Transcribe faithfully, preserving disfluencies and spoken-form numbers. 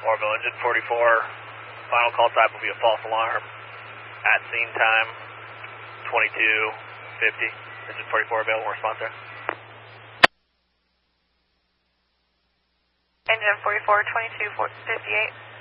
Orville, engine forty-four, final call type will be a false alarm. At scene time, twenty-two fifty. Engine forty-four available response there. Engine forty-four, twenty-two fifty-eight.